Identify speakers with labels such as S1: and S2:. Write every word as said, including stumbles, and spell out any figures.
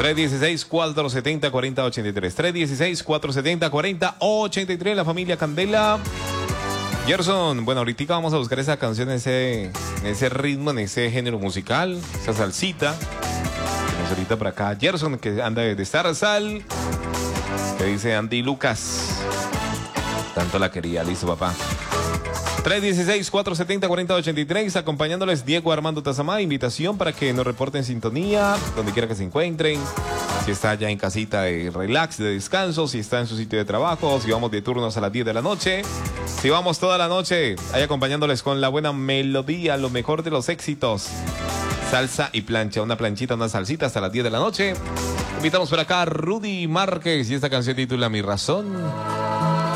S1: tres uno seis, cuatro siete cero, cuatro cero ocho tres. tres uno seis, cuatro siete cero, cuatro cero ocho tres. La familia Candela. Gerson, bueno, ahorita vamos a buscar esa canción en ese, en ese ritmo, en ese género musical, esa salsita. Tenemos ahorita por acá Gerson, que anda de Zarzal, que dice Andy Lucas. Tanto la quería, listo, papá. tres uno seis, cuatro siete cero, cuatro cero ocho tres, acompañándoles Diego Armando Tazamá. Invitación para que nos reporten sintonía, donde quiera que se encuentren. Si está ya en casita de relax, de descanso, si está en su sitio de trabajo, si vamos de turnos a las diez de la noche, si vamos toda la noche, ahí acompañándoles con la buena melodía, lo mejor de los éxitos. Salsa y plancha, una planchita, una salsita hasta las diez de la noche. Invitamos por acá a Rudy Márquez y esta canción titula Mi Razón.